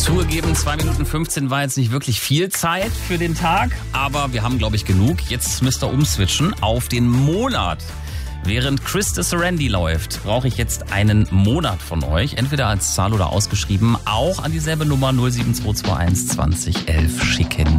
Zugegeben, 2 Minuten 15 war jetzt nicht wirklich viel Zeit für den Tag, aber wir haben, glaube ich, genug. Jetzt müsst ihr umswitchen auf den Monat. Während Chris de Serendi läuft, brauche ich jetzt einen Monat von euch, entweder als Zahl oder ausgeschrieben, auch an dieselbe Nummer 07221 20 11 schicken.